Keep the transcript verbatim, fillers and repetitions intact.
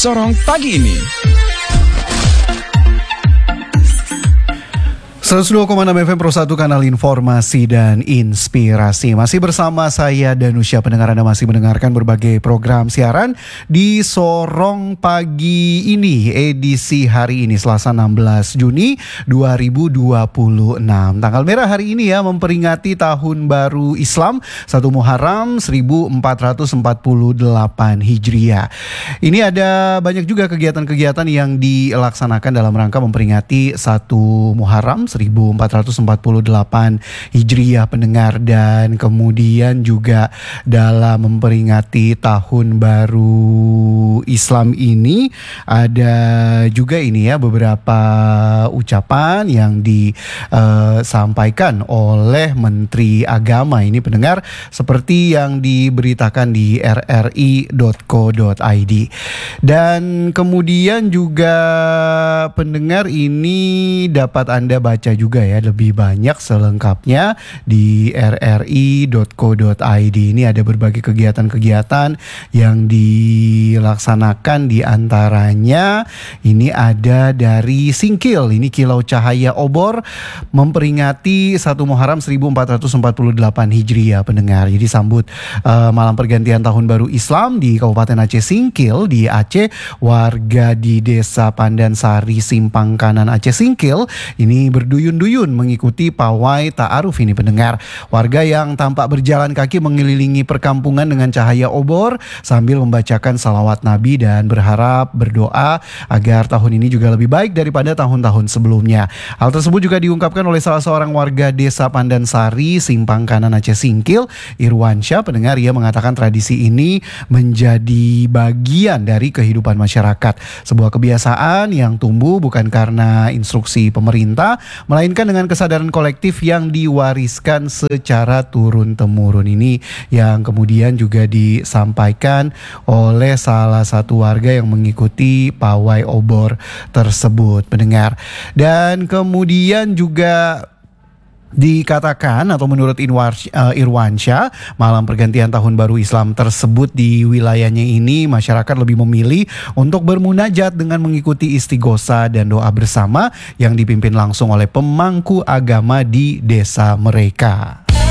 Sorong pagi ini. seratus dua koma enam F M Pro satu, kanal informasi dan inspirasi. Masih bersama saya Danusya. Pendengar Anda masih mendengarkan berbagai program siaran di Sorong pagi ini, edisi hari ini Selasa enam belas Juni dua ribu dua puluh enam. Tanggal merah hari ini ya, memperingati tahun baru Islam satu Muharram seribu empat ratus empat puluh delapan Hijriah. Ini ada banyak juga kegiatan-kegiatan yang dilaksanakan dalam rangka memperingati satu Muharram seribu empat ratus empat puluh delapan Hijriah, pendengar. Dan kemudian juga dalam memperingati tahun baru Islam ini ada juga ini ya beberapa ucapan yang disampaikan oleh Menteri Agama ini, pendengar, seperti yang diberitakan di r r i dot co dot i d. Dan kemudian juga pendengar, ini dapat Anda baca juga ya lebih banyak selengkapnya di r r i dot co dot i d. Ini ada berbagai kegiatan-kegiatan yang dilaksanakan, di antaranya ini ada dari Singkil, ini Kilau Cahaya Obor, memperingati satu Muharram seribu empat ratus empat puluh delapan Hijriah, pendengar. Jadi sambut uh, malam pergantian tahun baru Islam di Kabupaten Aceh Singkil di Aceh. Warga di Desa Pandansari, Simpang Kanan Aceh Singkil ini berduyun-duyun mengikuti pawai ta'aruf ini, pendengar. Warga yang tampak berjalan kaki mengelilingi perkampungan dengan cahaya obor sambil membacakan salawat Nabi dan berharap, berdoa agar tahun ini juga lebih baik daripada tahun-tahun sebelumnya. Hal tersebut juga diungkapkan oleh salah seorang warga Desa Pandansari, Simpang Kanan Aceh Singkil, Irwansyah, pendengar. Ia mengatakan tradisi ini menjadi bagian dari kehidupan masyarakat, sebuah kebiasaan yang tumbuh bukan karena instruksi pemerintah, melainkan dengan kesadaran kolektif yang diwariskan secara turun-temurun. Ini yang kemudian juga disampaikan oleh salah satu warga yang mengikuti pawai obor tersebut, pendengar. Dan kemudian juga dikatakan atau menurut Irwansyah, malam pergantian tahun baru Islam tersebut di wilayahnya ini masyarakat lebih memilih untuk bermunajat dengan mengikuti istighosa dan doa bersama yang dipimpin langsung oleh pemangku agama di desa mereka.